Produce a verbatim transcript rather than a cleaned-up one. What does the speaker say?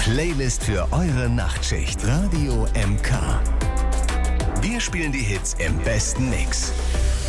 Playlist für eure Nachtschicht. Radio M K. Wir spielen die Hits im besten Mix.